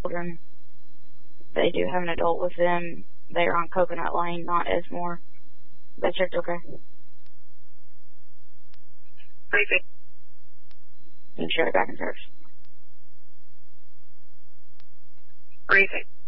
children. They do have an adult with them. They're on Coconut Lane, not Esmore. That's sure it's okay. Briefing. You can share it back in service. Briefing.